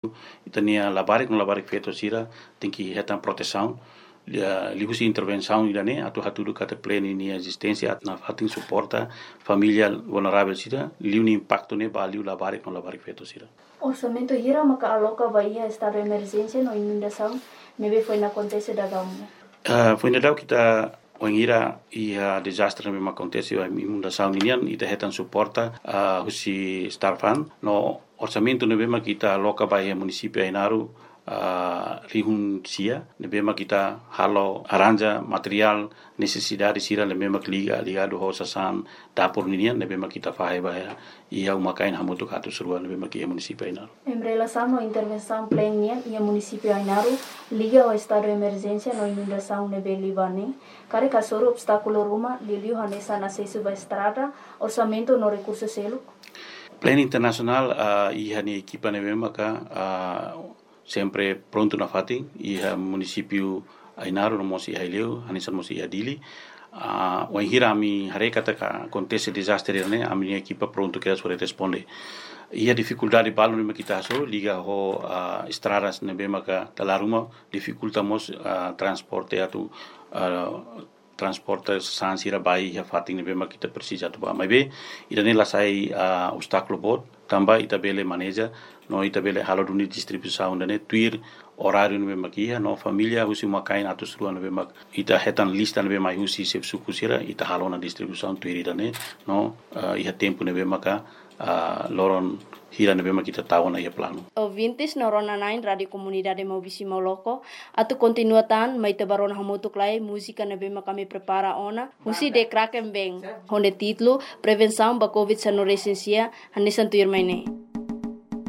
itania labarik feto sira tem que retan proteção lihusi intervenção irane atu hatudu kata pleni ni existência na fatin suporta família vulnerável sira liu impacto ne baliu labarik feto sira. Orçamento hira maka aloca Bahia estado de emergência no inundação neve foi na acontece da gamu. Foi na kita Wangira ia desastre mesmo acontece a inundação inian ita hetan suporta husi starfan no orçamento neve kita aloca Bahia município Ainaru rihun sia nebema kita halo aranja material necessidade sira nebema ligado ho sasan dapur ninian nebema kita fahe baya ia umakain hamutu katu surua nebema ki município Ainaru. Em relação à intervenção plena e município Ainaru liga ao estado de emergência no inundação nebe Libane care kasoro obstáculo ruma liliu hanesa na acesso ba estrada orçamento no recurso selo. Plan internacional ia ni equipa nebema ka sempre pronto na fating ia município Ainaru no mosi haileu hanisan mosi adili wanhira ami harekata ka acontece desastre ne ami equipa pronto que sore responde ia dificuldade balu ne kita so liga ho estradas ne bema ka talaruma dificultamos transporte atu transporte sansira bai ia fating ne bema kita precisa tu ba mai be irane la sai obstáculo bot tamba itabele maneja no itabele halo duni distribuição ne tuir horário no makia no família husi makain atus ruan no mak ita hetan lista no mai husi sep sukusira ita halo na distribuição tuir ne no ia tempo no maka loron hira no mak ita tahu na ia plano. Ouvintes no Rona 9 Radio Comunidade Mauvício Moloko atu continuatan mai tabarona hamutuk lai música no mak kami prepara ona husi de kraken beng honde titlo prevenção ba covid-19 hanisan tuir mai ne.